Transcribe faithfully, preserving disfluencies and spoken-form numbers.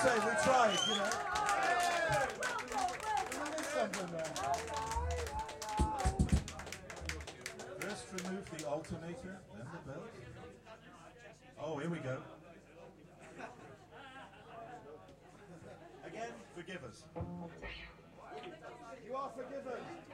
say we tried, you know. There is something there. First remove the alternator, then the belt. Oh, here we go. Again, forgive us. You are forgiven.